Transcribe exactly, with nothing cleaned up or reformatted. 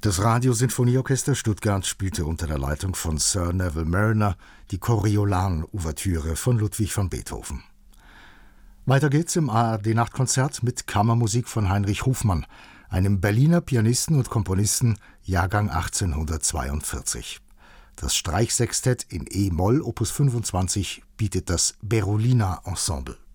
Das Radiosinfonieorchester Stuttgart spielte unter der Leitung von Sir Neville Marriner die Coriolan-Ouvertüre von Ludwig van Beethoven. Weiter geht's im A R D-Nachtkonzert mit Kammermusik von Heinrich Hofmann, einem Berliner Pianisten und Komponisten, Jahrgang achtzehnhundertzweiundvierzig. Das Streichsextett in E-Moll Opus fünfundzwanzig bietet das Berolina Ensemble.